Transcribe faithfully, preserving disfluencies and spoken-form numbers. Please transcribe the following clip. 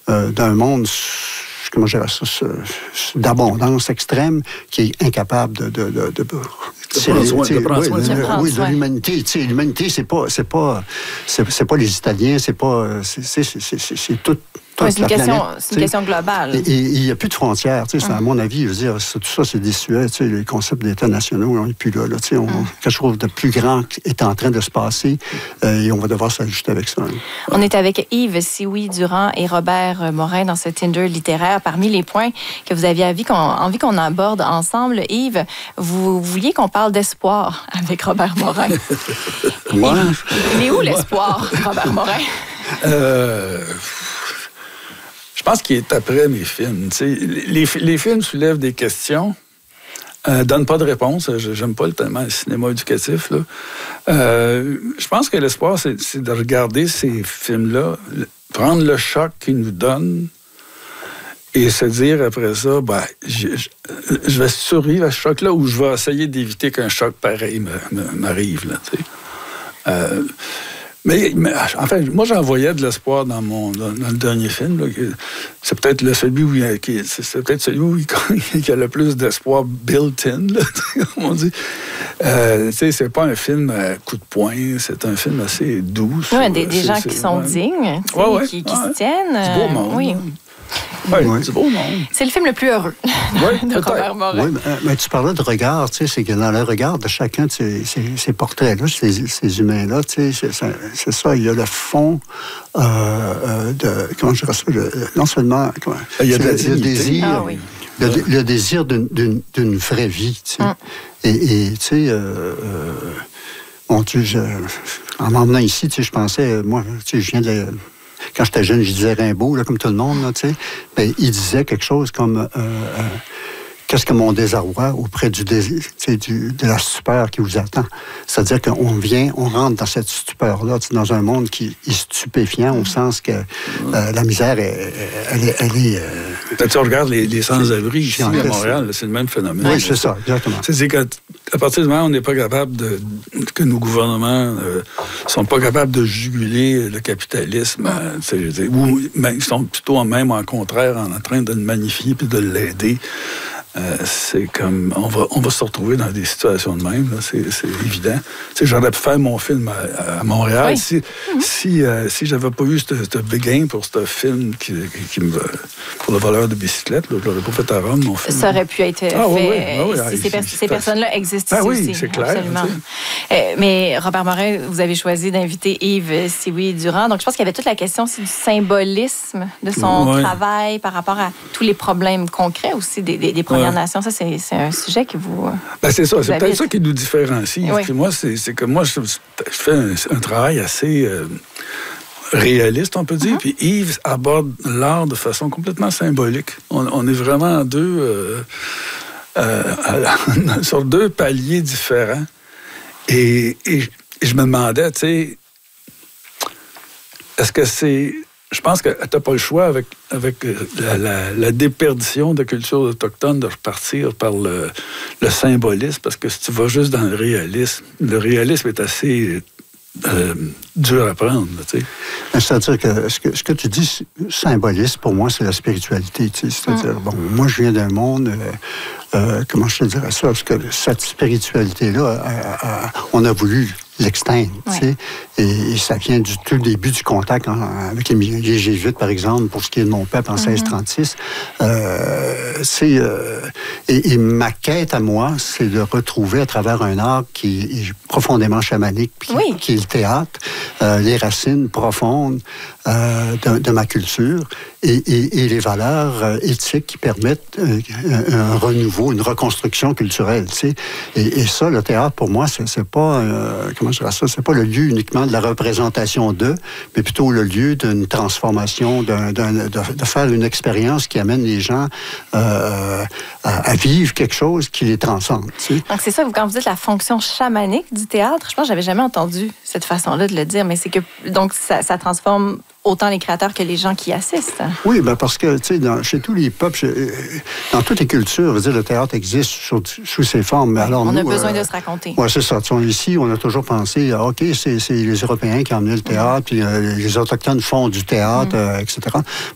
euh, d'un monde, comment je dirais ça, d'abondance extrême, qui est incapable de... de, de, de De prendre soin, de prendre soin. Oui, de, de, oui, de l'humanité. Tu sais, l'humanité, c'est pas, c'est pas, c'est, c'est pas les Italiens, c'est pas, c'est, c'est, c'est, c'est, c'est tout. Oui, c'est une, question, c'est une question globale. Et il n'y a plus de frontières. Hum. À mon avis, je veux dire, tout ça, c'est désuet. Les concepts d'États nationaux, on n'est plus là. là on, hum. Quelque chose de plus grand est en train de se passer euh, et on va devoir s'ajuster avec ça. Hein. On est avec Yves Sioui-Durand et Robert Morin dans ce Tinder littéraire. Parmi les points que vous aviez envie qu'on, envie qu'on aborde ensemble, Yves, vous vouliez qu'on parle d'espoir avec Robert Morin. Moi? Il est où l'espoir, Robert Morin? Euh... Je pense qu'il est après mes films. Les, les films soulèvent des questions, euh, donnent pas de réponse. J'aime pas tellement le cinéma éducatif. Là. Euh, je pense que l'espoir, c'est, c'est de regarder ces films-là, prendre le choc qu'ils nous donnent et se dire après ça, ben, je, je, je vais survivre à ce choc-là ou je vais essayer d'éviter qu'un choc pareil m'arrive. Là, euh, Mais, mais enfin, moi, j'en voyais de l'espoir dans mon dans, dans le dernier film. Là. C'est peut-être le, celui où il, qui, c'est peut-être celui où il, il y a le plus d'espoir built-in, là, comme on dit. Euh, tu sais, c'est pas un film à coup de poing, c'est un film assez doux. Oui, des, des gens qui sont ouais. dignes, ouais, ouais, qui, qui ouais. se tiennent. C'est beau monde. Oui. Oui, ouais. C'est beau, non? C'est le film le plus heureux oui, de Robert Morin. Oui, mais, mais tu parlais de regard, tu sais, c'est que dans le regard de chacun de ces, ces, ces portraits-là, ces, ces humains-là, tu sais, c'est, c'est ça, il y a le fond euh, euh, de, comment je dirais ça, le, non seulement, comment, il y a le, le désir, ah, oui. le, le désir d'une, d'une, d'une vraie vie, tu sais. Mm. Et, et tu sais, euh, euh, bon, tu sais, je, en m'emmenant ici, tu sais, je pensais, moi, tu sais, je viens de... Quand j'étais jeune, je disais Rimbaud, là, comme tout le monde, là, tu sais. Ben, il disait quelque chose comme euh, euh, qu'est-ce que mon désarroi auprès du, désir, du de la stupeur qui vous attend. C'est-à-dire qu'on vient, on rentre dans cette stupeur-là, dans un monde qui est stupéfiant, au sens que euh, la misère, est, elle est... Elle est euh, Quand tu regardes les, les sans-abri ici à Montréal, c'est le même phénomène. Oui, c'est ça, exactement. C'est qu'à à partir du moment où on n'est pas capable de... que nos gouvernements ne euh, sont pas capables de juguler le capitalisme, euh, ou ils sont plutôt même en contraire en train de le magnifier puis de l'aider, Euh, c'est comme, on va, on va se retrouver dans des situations de même, là, c'est, c'est évident. Tu sais, j'aurais pu faire mon film à, à Montréal oui. si, mm-hmm. si, euh, si j'avais pas eu ce béguin pour ce film qui, qui me, pour le voleur de bicyclette, là, je l'aurais pas fait à Rome, mon film. Ça aurait pu être ah, fait oui, oui, oui, si ces, per- ces personnes-là existent ah, ici oui, aussi. c'est clair. Absolument. Euh, mais Robert Morin, vous avez choisi d'inviter Yves Sioui-Durand. Donc, je pense qu'il y avait toute la question aussi du symbolisme de son oui. travail par rapport à tous les problèmes concrets aussi des, des, des Premières oui. Nations. Ça, c'est, c'est un sujet que vous. Ben, c'est ça. Vous c'est avez... peut-être ça qui nous différencie. Oui. Puis moi, c'est, c'est que moi, je, je fais un, un travail assez euh, réaliste, on peut dire. Uh-huh. Puis Yves aborde l'art de façon complètement symbolique. On, on est vraiment deux, euh, euh, sur deux paliers différents. Et, et, et je me demandais, tu sais, est-ce que c'est... Je pense que tu n'as pas le choix avec, avec la, la, la déperdition de culture autochtone de repartir par le, le symbolisme, parce que si tu vas juste dans le réalisme, le réalisme est assez euh, dur à prendre. Tu sais. C'est-à-dire que ce, que ce que tu dis, symbolisme, pour moi, c'est la spiritualité. Tu sais. C'est-à-dire, mm. bon, moi, je viens d'un monde... Euh, euh, comment je te dirais ça? Parce que cette spiritualité-là, euh, euh, on a voulu... l'extingue, tu sais. Et, et ça vient du tout début du contact en, avec les, les Jésuites, par exemple, pour ce qui est de mon peuple en mm-hmm. seize trente-six. Euh, c'est, euh, et, et ma quête à moi, c'est de retrouver à travers un art qui est profondément chamanique, qui, oui. qui est le théâtre, euh, les racines profondes euh, de, de ma culture et, et, et les valeurs euh, éthiques qui permettent euh, un, un renouveau, une reconstruction culturelle, tu sais. Et, et ça, le théâtre, pour moi, c'est, c'est pas... Euh, comment je dirais ça? C'est pas le lieu uniquement de la représentation d'eux, mais plutôt le lieu d'une transformation, d'un, d'un, de, de faire une expérience qui amène les gens euh, à, à vivre quelque chose qui les transcende. Tu sais? Donc, c'est ça, quand vous dites la fonction chamanique du théâtre, je pense que j'avais jamais entendu cette façon-là de le dire, mais c'est que donc ça, ça transforme autant les créateurs que les gens qui assistent. Oui, ben parce que, tu sais, dans, chez tous les peuples, chez, dans toutes les cultures, je veux dire, le théâtre existe sous, sous ses formes. Mais oui, alors, on nous, a besoin euh, de se raconter. Oui, c'est ça. T'sais, ici, on a toujours pensé, OK, c'est, c'est les Européens qui ont amené le théâtre, puis euh, les Autochtones font du théâtre, mm. euh, et cetera.